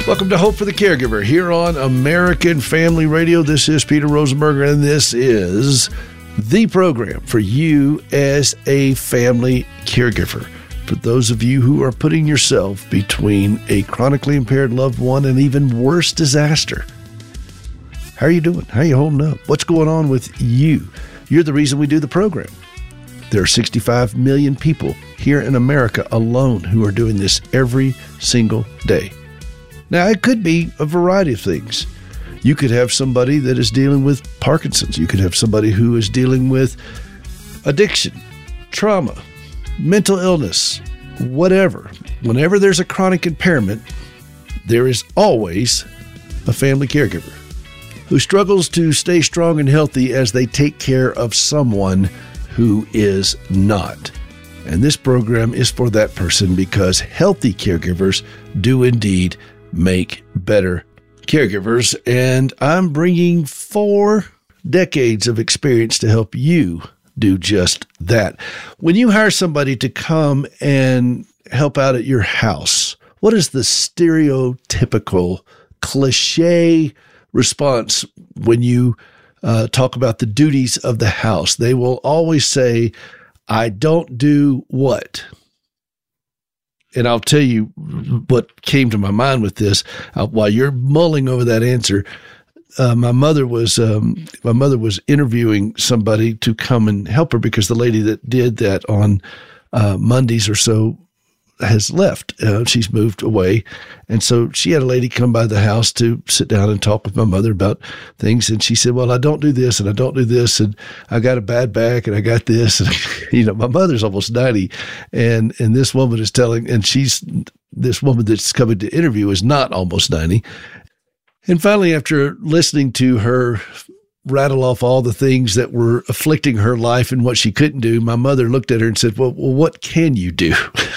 Welcome to Hope for the Caregiver here on American Family Radio. This is Peter Rosenberger, and this is the program for you as a family caregiver. For those of you who are putting yourself between a chronically impaired loved one and even worse disaster. How are you doing? How are you holding up? What's going on with you? You're the reason we do the program. There are 65 million people here in America alone who are doing this every single day. Now, it could be a variety of things. You could have somebody that is dealing with Parkinson's. You could have somebody who is dealing with addiction, trauma, mental illness, whatever. Whenever there's a chronic impairment, there is always a family caregiver who struggles to stay strong and healthy as they take care of someone who is not. And this program is for that person because healthy caregivers do indeed make better caregivers. And I'm bringing 4 decades of experience to help you do just that. When you hire somebody to come and help out at your house, what is the stereotypical cliche response when you talk about the duties of the house? They will always say, I don't do what? And I'll tell you what came to my mind with this. While you're mulling over that answer, my mother was interviewing somebody to come and help her because the lady that did that on Mondays or so has left. She's moved away. And so she had a lady come by the house to sit down and talk with my mother about things. And she said, well, I don't do this and I don't do this. And I got a bad back and I got this. And, my mother's almost 90. And this woman is telling, and this woman that's coming to interview is not almost 90. And finally, after listening to her rattle off all the things that were afflicting her life and what she couldn't do, my mother looked at her and said, well, what can you do?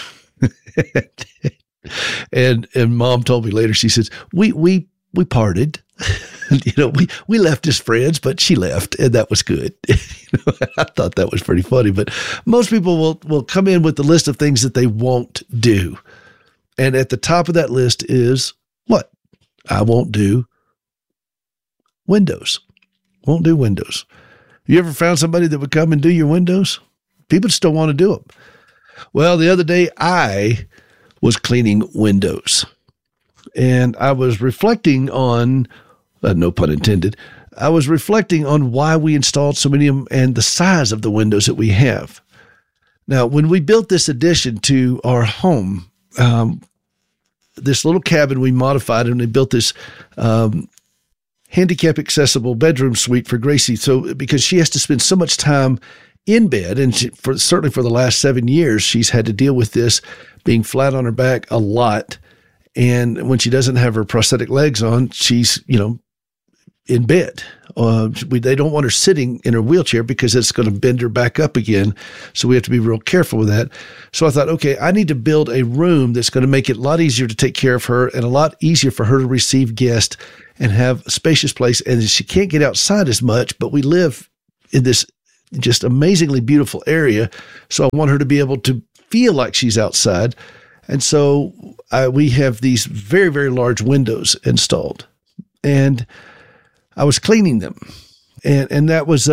and Mom told me later, she says, we parted. We left as friends, but she left, and that was good. I thought that was pretty funny. But most people will come in with the list of things that they won't do. And at the top of that list is what? I won't do windows. Won't do windows. You ever found somebody that would come and do your windows? People just don't want to do them. Well, the other day I was cleaning windows and I was reflecting on, no pun intended, I was reflecting on why we installed so many of them and the size of the windows that we have. Now, when we built this addition to our home, this little cabin we modified and we built this handicap accessible bedroom suite for Gracie. So because she has to spend so much time in bed, and certainly for the last 7 years, she's had to deal with this being flat on her back a lot. And when she doesn't have her prosthetic legs on, she's, in bed. They don't want her sitting in her wheelchair because it's going to bend her back up again. So we have to be real careful with that. So I thought, okay, I need to build a room that's going to make it a lot easier to take care of her and a lot easier for her to receive guests and have a spacious place. And she can't get outside as much, but we live in this just amazingly beautiful area. So I want her to be able to feel like she's outside. And so we have these very, very large windows installed. And I was cleaning them. And that was,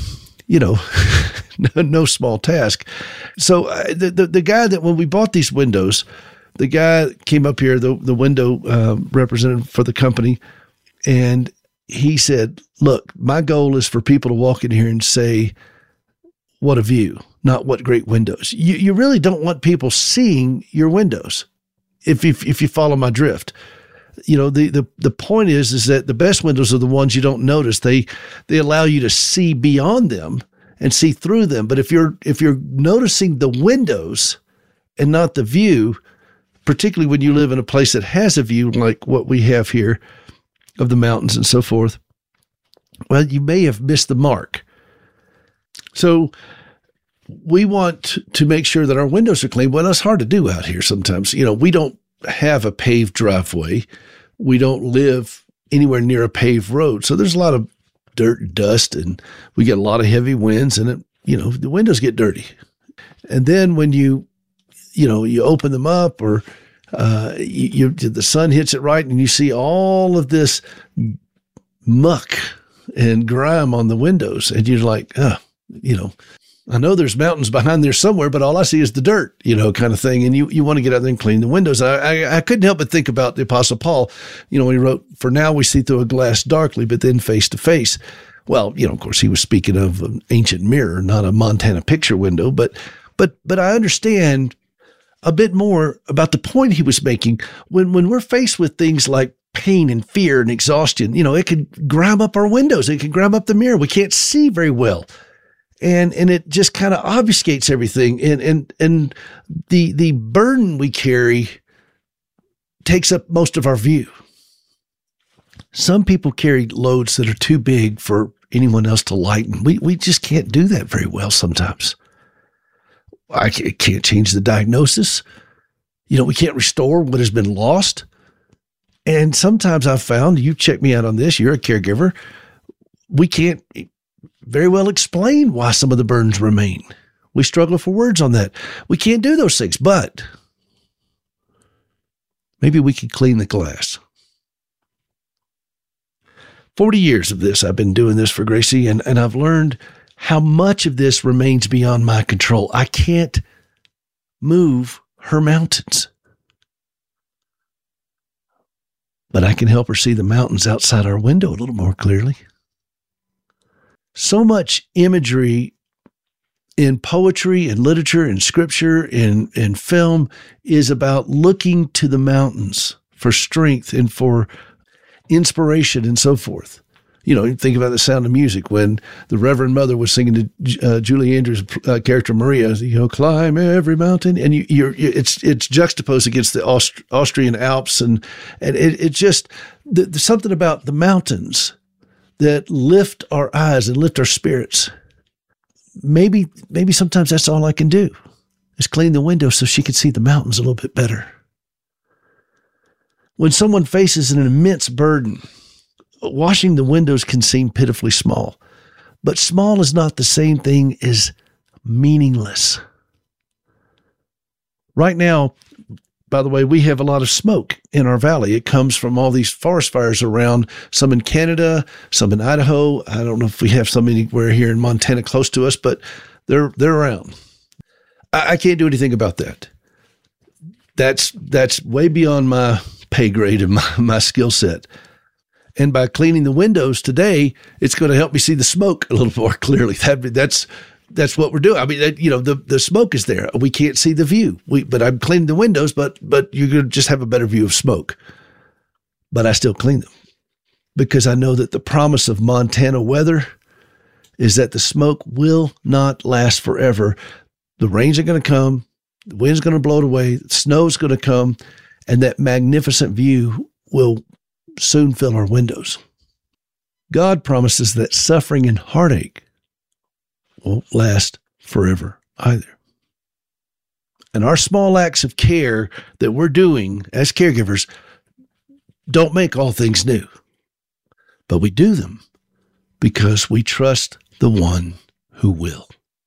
no small task. So the guy that, when we bought these windows, the guy came up here, the window representative for the company, and he said, look, my goal is for people to walk in here and say, what a view, not what great windows. You really don't want people seeing your windows if you follow my drift. The point is that the best windows are the ones you don't notice. They allow you to see beyond them and see through them. But if you're noticing the windows and not the view, particularly when you live in a place that has a view like what we have here of the mountains and so forth, well, you may have missed the mark. So we want to make sure that our windows are clean. Well, it's hard to do out here sometimes. We don't have a paved driveway. We don't live anywhere near a paved road. So there's a lot of dirt and dust, and we get a lot of heavy winds, and the windows get dirty. And then when you open them up or The sun hits it right, and you see all of this muck and grime on the windows, and you're like, I know there's mountains behind there somewhere, but all I see is the dirt, kind of thing. And you want to get out there and clean the windows. I couldn't help but think about the Apostle Paul, when he wrote, "For now we see through a glass darkly, but then face to face." Well, of course, he was speaking of an ancient mirror, not a Montana picture window. But I understand a bit more about the point he was making. When we're faced with things like pain and fear and exhaustion, it could grime up our windows. It could grime up the mirror. We can't see very well. And it just kind of obfuscates everything. And the burden we carry takes up most of our view. Some people carry loads that are too big for anyone else to lighten. We just can't do that very well sometimes. I can't change the diagnosis. We can't restore what has been lost. And sometimes I've found, you check me out on this, you're a caregiver, we can't very well explain why some of the burdens remain. We struggle for words on that. We can't do those things, but maybe we could clean the glass. 40 years of this, I've been doing this for Gracie, and I've learned how much of this remains beyond my control. I can't move her mountains, but I can help her see the mountains outside our window a little more clearly. So much imagery in poetry and literature and scripture and film is about looking to the mountains for strength and for inspiration and so forth. Think about The Sound of Music when the Reverend Mother was singing to Julie Andrews' character Maria, climb every mountain, and it's juxtaposed against the Austrian Alps, and it just there's something about the mountains that lift our eyes and lift our spirits. Maybe sometimes that's all I can do is clean the window so she can see the mountains a little bit better. When someone faces an immense burden, washing the windows can seem pitifully small, but small is not the same thing as meaningless. Right now, by the way, we have a lot of smoke in our valley. It comes from all these forest fires around, some in Canada, some in Idaho. I don't know if we have some anywhere here in Montana close to us, but they're around. I can't do anything about that. That's way beyond my pay grade and my skill set. And by cleaning the windows today, it's going to help me see the smoke a little more clearly. That's what we're doing. I mean, the smoke is there. We can't see the view. But I'm cleaning the windows, but you're going to just have a better view of smoke. But I still clean them because I know that the promise of Montana weather is that the smoke will not last forever. The rains are going to come. The wind's going to blow it away. The snow's going to come. And that magnificent view will soon fill our windows. God promises that suffering and heartache won't last forever either. And our small acts of care that we're doing as caregivers don't make all things new, but we do them because we trust the one who will.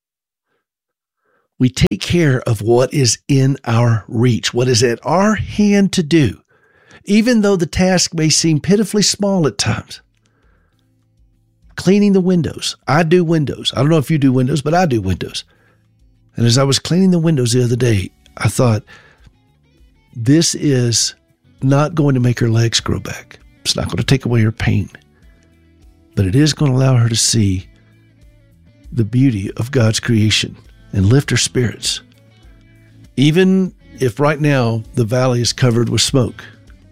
We take care of what is in our reach, what is at our hand to do, even though the task may seem pitifully small at times. Cleaning the windows. I do windows. I don't know if you do windows, but I do windows. And as I was cleaning the windows the other day, I thought, this is not going to make her legs grow back. It's not going to take away her pain. But it is going to allow her to see the beauty of God's creation and lift her spirits. Even if right now the valley is covered with smoke,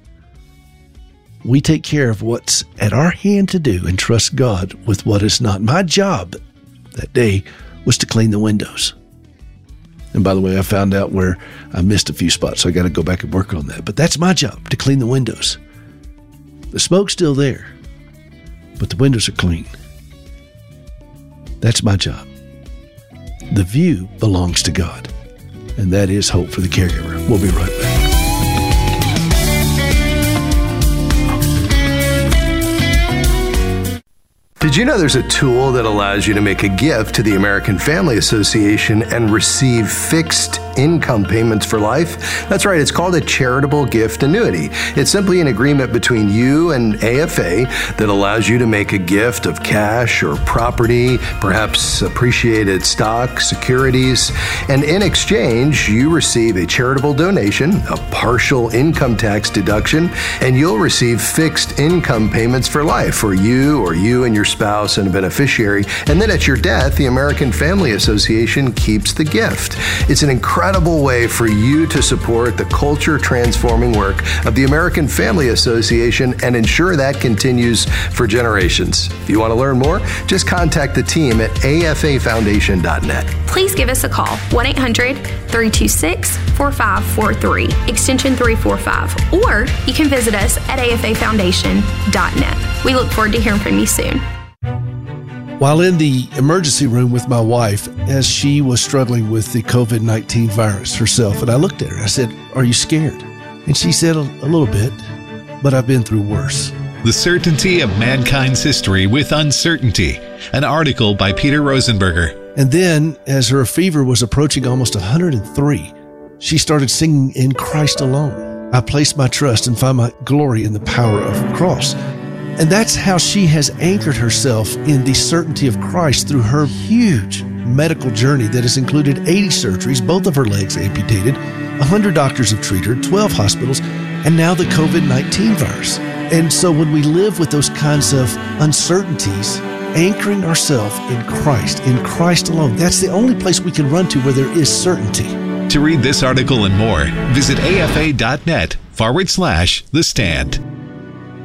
we take care of what's at our hand to do and trust God with what is not. My job that day was to clean the windows. And by the way, I found out where I missed a few spots, so I got to go back and work on that. But that's my job, to clean the windows. The smoke's still there, but the windows are clean. That's my job. The view belongs to God, and that is hope for the caregiver. We'll be right back. Did you know there's a tool that allows you to make a gift to the American Family Association and receive fixed income payments for life. That's right, it's called a charitable gift annuity. It's simply an agreement between you and AFA that allows you to make a gift of cash or property, perhaps appreciated stock, securities, and in exchange, you receive a charitable donation, a partial income tax deduction, and you'll receive fixed income payments for life for you or you and your spouse and a beneficiary. And then at your death, the American Family Association keeps the gift. It's an incredible way for you to support the culture-transforming work of the American Family Association and ensure that continues for generations. If you want to learn more, just contact the team at afafoundation.net. Please give us a call, 1-800-326-4543, extension 345, or you can visit us at afafoundation.net. We look forward to hearing from you soon. While in the emergency room with my wife, as she was struggling with the COVID-19 virus herself, and I looked at her, I said, "Are you scared?" And she said, a little bit, but I've been through worse. The Certainty of Mankind's History with Uncertainty, an article by Peter Rosenberger. And then, as her fever was approaching almost 103, she started singing "In Christ Alone. I place my trust and find my glory in the power of the cross." And that's how she has anchored herself in the certainty of Christ through her huge medical journey that has included 80 surgeries, both of her legs amputated, 100 doctors have treated her, 12 hospitals, and now the COVID-19 virus. And so when we live with those kinds of uncertainties, anchoring ourselves in Christ alone, that's the only place we can run to where there is certainty. To read this article and more, visit afa.net/The Stand.